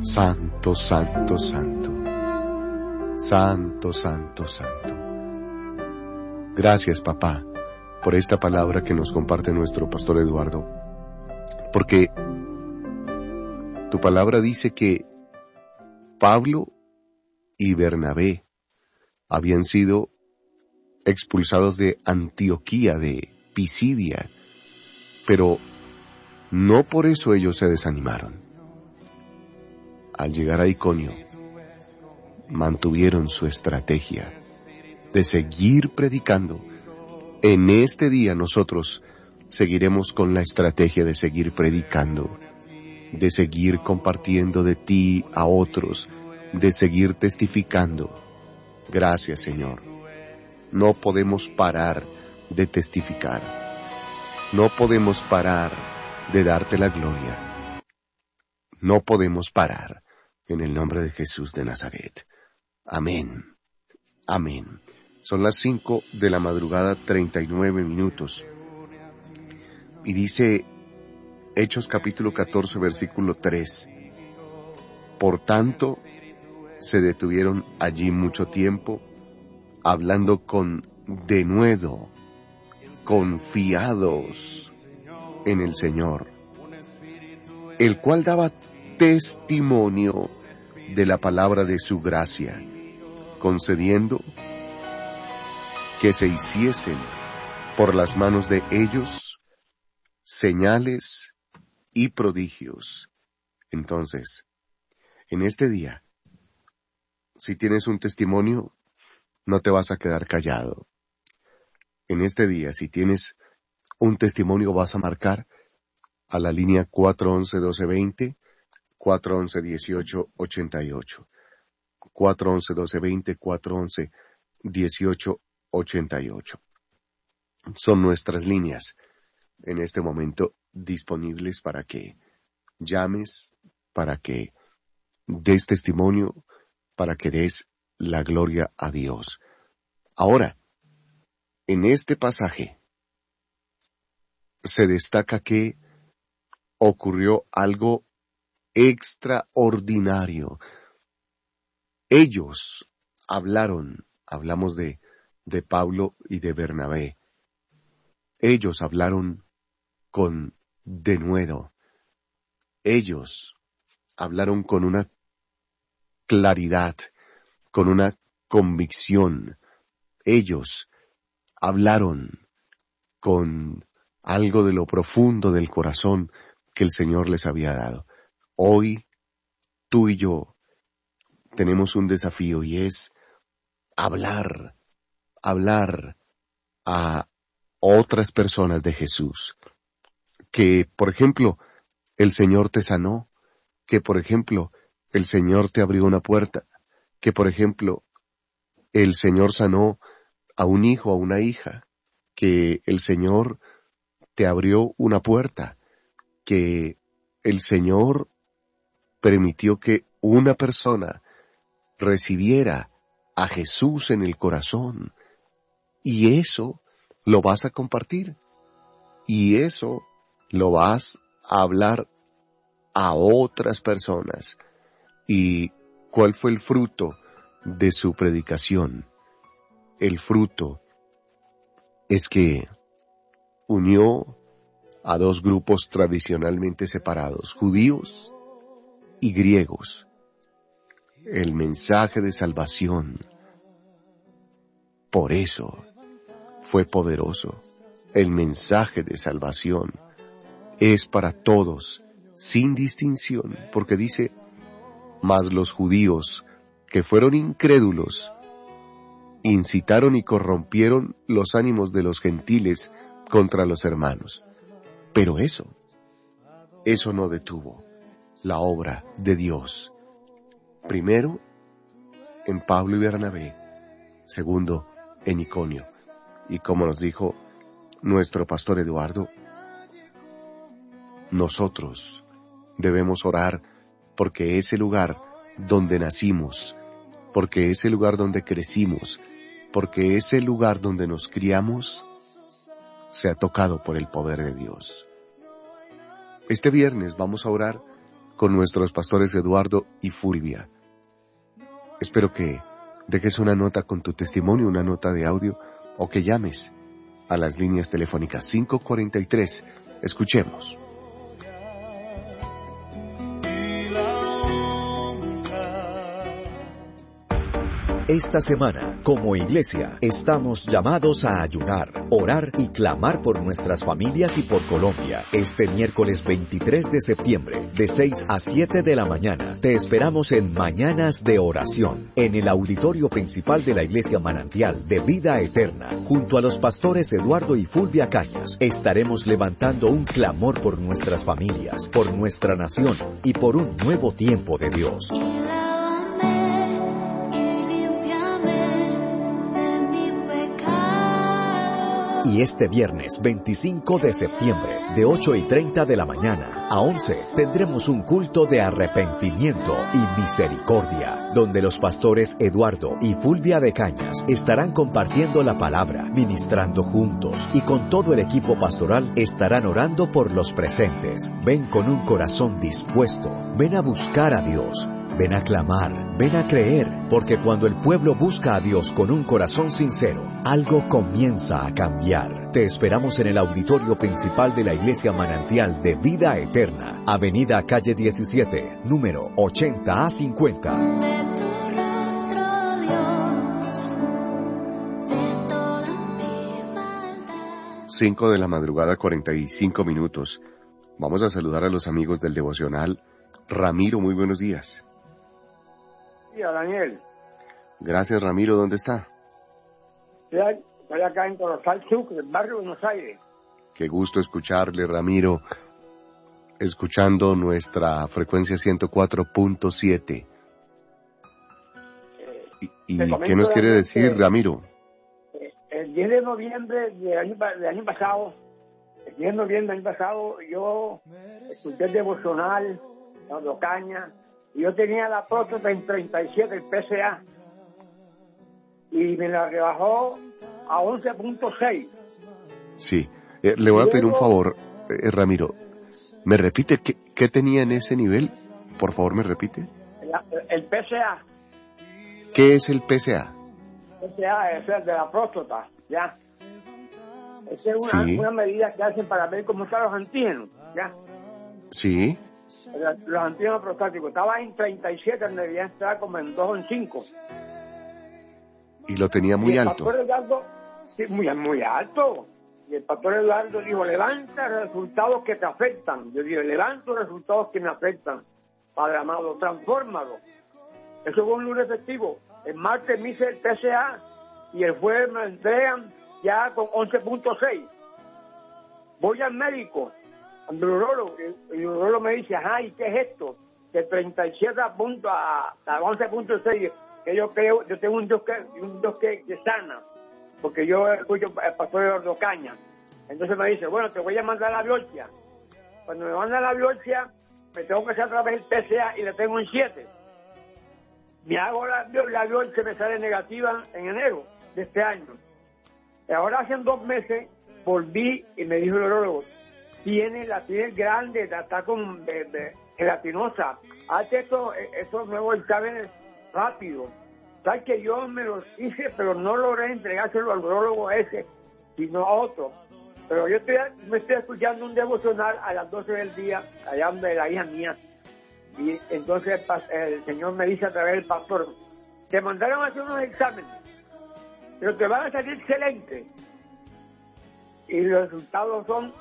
Santo, santo, santo. Santo, santo, santo. Gracias, papá, por esta palabra que nos comparte nuestro pastor Eduardo. Porque tu palabra dice que Pablo y Bernabé habían sido expulsados de Antioquía, de Pisidia, pero no por eso ellos se desanimaron. Al llegar a Iconio, mantuvieron su estrategia de seguir predicando. En este día nosotros seguiremos con la estrategia de seguir predicando, de seguir compartiendo de ti a otros, de seguir testificando. Gracias, Señor. No podemos parar de testificar. No podemos parar de darte la gloria. No podemos parar en el nombre de Jesús de Nazaret. Amén. Amén. Son las 5 de la madrugada, 39 minutos. Y dice Hechos capítulo 14, versículo 3. Por tanto, se detuvieron allí mucho tiempo, hablando con denuedo, confiados en el Señor, el cual daba testimonio de la palabra de su gracia, concediendo que se hiciesen por las manos de ellos señales y prodigios. Entonces, en este día, si tienes un testimonio, no te vas a quedar callado. En este día, si tienes un testimonio, vas a marcar a la línea 411-1220, 411-1888, 411-1220, 411-1888. Son nuestras líneas en este momento disponibles para que llames, para que des testimonio, para que des la gloria a Dios. Ahora, en este pasaje se destaca que ocurrió algo extraordinario. Ellos hablamos de Pablo y de Bernabé. Ellos hablaron con denuedo. Ellos hablaron con una claridad, con una convicción. Ellos hablaron con algo de lo profundo del corazón que el Señor les había dado. Hoy, tú y yo tenemos un desafío y es hablar a otras personas de Jesús. Que, por ejemplo, el Señor te sanó, que, por ejemplo, el Señor te abrió una puerta, que, por ejemplo, el Señor sanó a un hijo, a una hija, que el Señor te abrió una puerta, que el Señor permitió que una persona recibiera a Jesús en el corazón, y eso lo vas a compartir, y eso lo vas a hablar a otras personas. ¿Y cuál fue el fruto de su predicación? El fruto es que unió a dos grupos tradicionalmente separados, judíos y griegos. El mensaje de salvación, por eso, fue poderoso. El mensaje de salvación es para todos, sin distinción, porque dice, mas los judíos que fueron incrédulos, incitaron y corrompieron los ánimos de los gentiles contra los hermanos. Pero eso no detuvo la obra de Dios. Primero, en Pablo y Bernabé. Segundo, en Iconio. Y como nos dijo nuestro pastor Eduardo, nosotros debemos orar porque ese lugar donde nacimos, porque ese lugar donde crecimos, porque ese lugar donde nos criamos, sea tocado por el poder de Dios. Este viernes vamos a orar con nuestros pastores Eduardo y Fulvia. Espero que dejes una nota con tu testimonio, una nota de audio, o que llames a las líneas telefónicas 543. Escuchemos. Esta semana, como iglesia, estamos llamados a ayunar, orar y clamar por nuestras familias y por Colombia. Este miércoles 23 de septiembre, de 6 a 7 de la mañana, te esperamos en Mañanas de Oración, en el auditorio principal de la Iglesia Manantial de Vida Eterna. Junto a los pastores Eduardo y Fulvia Cañas, estaremos levantando un clamor por nuestras familias, por nuestra nación y por un nuevo tiempo de Dios. Y este viernes 25 de septiembre, de 8:30 de la mañana a 11, tendremos un culto de arrepentimiento y misericordia, donde los pastores Eduardo y Fulvia de Cañas estarán compartiendo la palabra, ministrando juntos, y con todo el equipo pastoral estarán orando por los presentes. Ven con un corazón dispuesto, ven a buscar a Dios. Ven a clamar, ven a creer, porque cuando el pueblo busca a Dios con un corazón sincero, algo comienza a cambiar. Te esperamos en el auditorio principal de la Iglesia Manantial de Vida Eterna, Avenida Calle 17, número 80A50. 5 de la madrugada, 45 minutos. Vamos a saludar a los amigos del devocional. Ramiro, muy buenos días. Sí, a Daniel. Gracias, Ramiro. ¿Dónde está? Estoy acá en Corozal Sucre, el barrio de Buenos Aires. Qué gusto escucharle, Ramiro. Escuchando nuestra frecuencia 104.7. ¿Y qué nos quiere decir, Ramiro? El 10 de noviembre del año pasado, yo escuché el devocional, la Caña, y yo tenía la próstata en 37, el PSA, y me la rebajó a 11.6. Sí, le voy a pedir un favor, Ramiro. ¿Me repite qué tenía en ese nivel? Por favor, ¿me repite? El PSA. ¿Qué es el PSA? PSA es el de la próstata, ¿ya? Esa es una medida que hacen para ver cómo están los antígenos, ¿ya? Sí. Los antígenos prostáticos. Estaba en 37, debía estar como en 2 o en 5. ¿Y lo tenía muy alto? El pastor Eduardo, sí, muy alto. Y el pastor Eduardo dijo, levanta resultados que te afectan. Yo digo, levanto resultados que me afectan. Padre amado, transfórmalo. Eso fue un lunes festivo. El martes me hice el PSA y el jueves me entregan ya con 11.6. Voy al médico, al neurólogo, el neurólogo me dice, ajá, ¿y qué es esto? De 37 puntos a 11.6, que yo creo, yo tengo un Dios que sana, porque yo escucho al pastor Eduardo Caña. Entonces me dice, bueno, te voy a mandar la biopsia. Cuando me mandan la biopsia, me tengo que hacer otra vez el PSA y le tengo un 7. Me hago la biopsia, me sale negativa en enero de este año. Y ahora hace 2 meses volví y me dijo el neurólogo, la tiene grande, está con gelatinosa. Hazte estos nuevos exámenes rápido. Sabes que yo me los hice, pero no logré entregárselo al neurólogo ese, sino a otro. Pero yo me estoy escuchando un devocional a las 12 del día, allá donde la hija mía. Y entonces el Señor me dice a través del pastor, te mandaron a hacer unos exámenes, pero te van a salir excelentes. Y los resultados son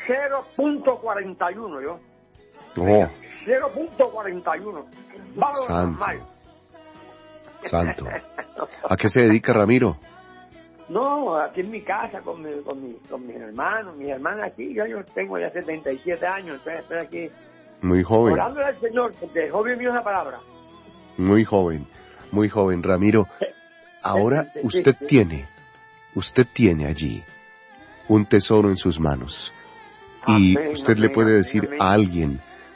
0.41, yo. Oh. 0.41. Vamos normal. Santo. ¿A qué se dedica, Ramiro? No, aquí en mi casa con mis hermanos, mis hermanas aquí. Yo tengo ya 77 años, estoy aquí. Muy joven. Orándole al Señor, porque el joven mío es la palabra. Muy joven, Ramiro. Ahora usted tiene allí un tesoro en sus manos. Y usted le puede decir a alguien,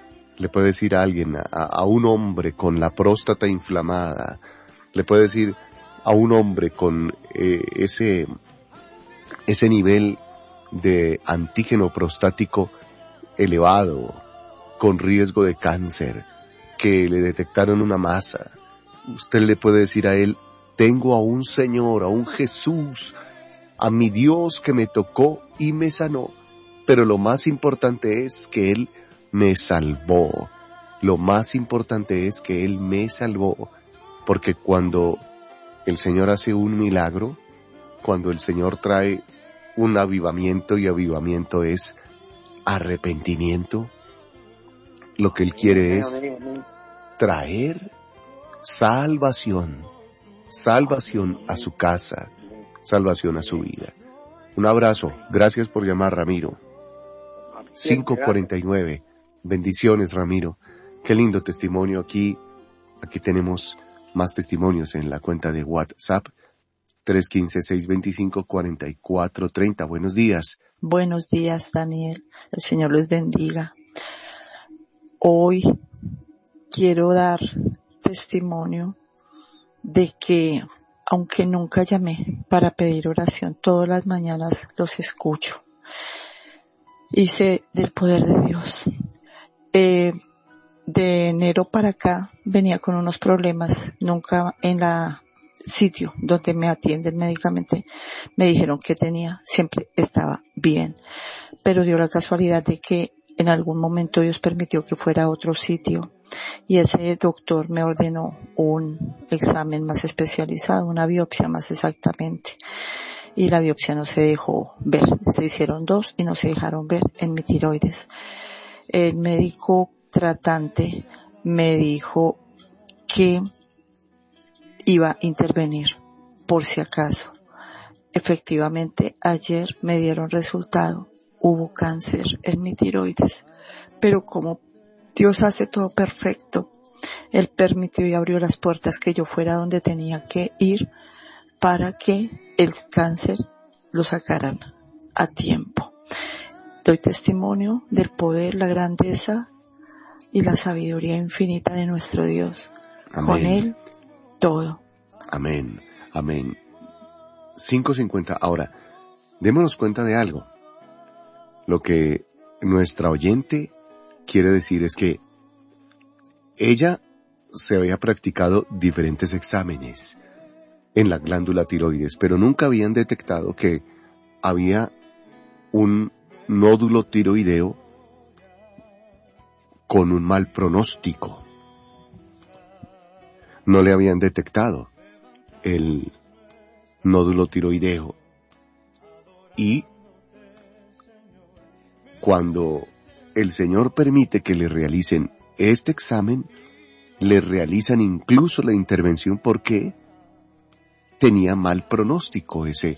a un hombre con la próstata inflamada, le puede decir a un hombre con ese nivel de antígeno prostático elevado, con riesgo de cáncer, que le detectaron una masa, usted le puede decir a él, tengo a un Señor, a un Jesús, a mi Dios que me tocó y me sanó. Pero lo más importante es que Él me salvó. Lo más importante es que Él me salvó. Porque cuando el Señor hace un milagro, cuando el Señor trae un avivamiento, y avivamiento es arrepentimiento, lo que Él quiere es traer salvación a su casa, salvación a su vida. Un abrazo, gracias por llamar, Ramiro. 5:49, bendiciones, Ramiro. Qué lindo testimonio aquí tenemos más testimonios en la cuenta de WhatsApp, 315-625-4430. Buenos días. Buenos días, Daniel. El Señor les bendiga. Hoy quiero dar testimonio de que, aunque nunca llamé para pedir oración, todas las mañanas los escucho. Y sé del poder de Dios. De enero para acá venía con unos problemas. Nunca en la sitio donde me atienden médicamente me dijeron que tenía. Siempre estaba bien. Pero dio la casualidad de que en algún momento Dios permitió que fuera a otro sitio. Y ese doctor me ordenó un examen más especializado, una biopsia más exactamente. Y la biopsia no se dejó ver. Se hicieron 2 y no se dejaron ver en mi tiroides. El médico tratante me dijo que iba a intervenir por si acaso. Efectivamente, ayer me dieron resultado. Hubo cáncer en mi tiroides. Pero como Dios hace todo perfecto, Él permitió y abrió las puertas que yo fuera donde tenía que ir para que el cáncer lo sacaran a tiempo. Doy testimonio del poder, la grandeza y la sabiduría infinita de nuestro Dios. Amén. Con Él, todo. Amén, amén. 5:50. Ahora, démonos cuenta de algo. Lo que nuestra oyente quiere decir es que ella se había practicado diferentes exámenes en la glándula tiroides, pero nunca habían detectado que había un nódulo tiroideo con un mal pronóstico. No le habían detectado el nódulo tiroideo. Y cuando el Señor permite que le realicen este examen, le realizan incluso la intervención porque tenía mal pronóstico ese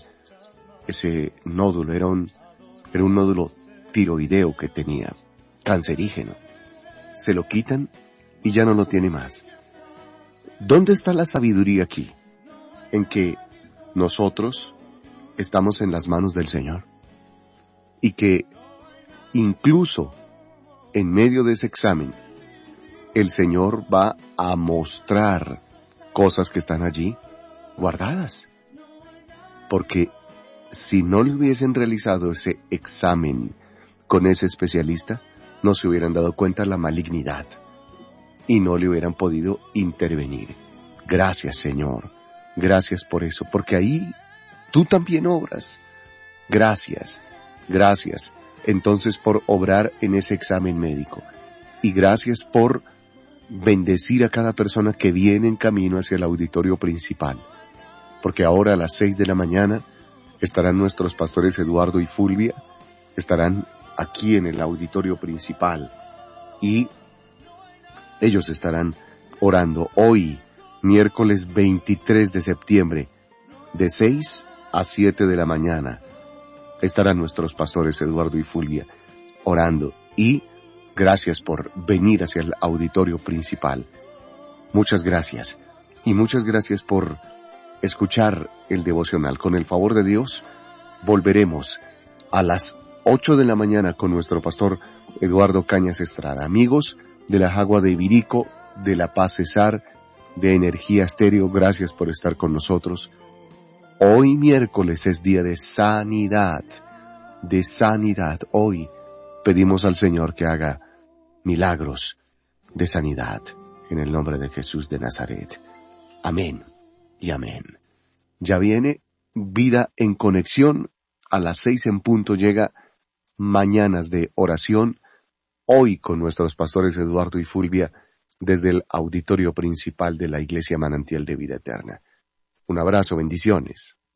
nódulo. Era un nódulo tiroideo que tenía, cancerígeno. Se lo quitan y ya no lo tiene más. ¿Dónde está la sabiduría aquí? En que nosotros estamos en las manos del Señor y que incluso en medio de ese examen el Señor va a mostrar cosas que están allí guardadas, porque si no le hubiesen realizado ese examen con ese especialista, no se hubieran dado cuenta de la malignidad y no le hubieran podido intervenir. Gracias, Señor. Gracias por eso, porque ahí tú también obras. Gracias, gracias. Entonces por obrar en ese examen médico. Y gracias por bendecir a cada persona que viene en camino hacia el auditorio principal. Porque ahora a las 6 de la mañana estarán nuestros pastores Eduardo y Fulvia, estarán aquí en el auditorio principal y ellos estarán orando hoy, miércoles 23 de septiembre, de 6 a 7 de la mañana. Estarán nuestros pastores Eduardo y Fulvia orando y gracias por venir hacia el auditorio principal. Muchas gracias y muchas gracias por escuchar el devocional. Con el favor de Dios, volveremos a las 8 de la mañana con nuestro pastor Eduardo Cañas Estrada. Amigos de la Jagua de Ibirico, de La Paz Cesar, de Energía Estéreo, gracias por estar con nosotros. Hoy miércoles es día de sanidad, de sanidad. Hoy pedimos al Señor que haga milagros de sanidad en el nombre de Jesús de Nazaret. Amén y amén. Ya viene Vida en Conexión. A las 6 en punto llega Mañanas de Oración, hoy con nuestros pastores Eduardo y Fulvia desde el auditorio principal de la Iglesia Manantial de Vida Eterna. Un abrazo, bendiciones.